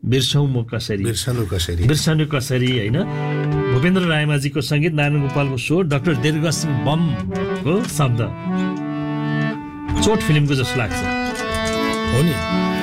बिर्सौँ म कसरी, बिर्सनु कसरी हैन। भूपेन्द्र रायमाझीको सङ्गीत, नारायण गोपालको स्वर, डाक्टर दीर्घ सिंह बमको शब्द। चोट फिल्मको जस्तो लाग्छ हो नि।